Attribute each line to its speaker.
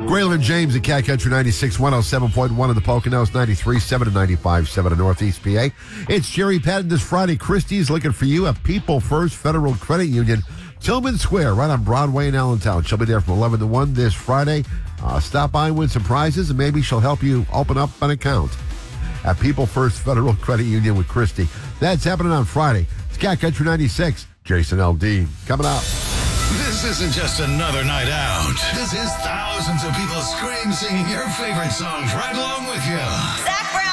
Speaker 1: Graylin James at Cat Country 96, 107.1 in the Poconos, 93.7 and 95.7 in Northeast PA. It's Jerry Patton this Friday. Christie's looking for you at People First Federal Credit Union, Tillman Square, right on Broadway in Allentown. She'll be there from 11 to 1 this Friday. Stop by and win some prizes, and maybe she'll help you open up an account at People First Federal Credit Union with Christie. That's happening on Friday. It's Cat Country 96. Jason Aldean coming up.
Speaker 2: This isn't just another night out. This is thousands of people singing your favorite songs right along with you.
Speaker 3: Zach Brown.